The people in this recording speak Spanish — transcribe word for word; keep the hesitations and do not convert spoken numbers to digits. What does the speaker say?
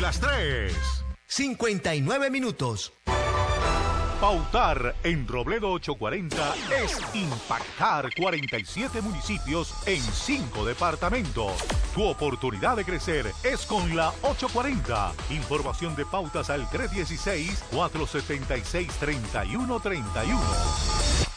las tres. cincuenta y nueve minutos. Pautar en Robledo ochocientos cuarenta es impactar cuarenta y siete municipios en cinco departamentos. Tu oportunidad de crecer es con la ochocientos cuarenta. Información de pautas al tres uno seis, cuatro siete seis, tres uno tres uno.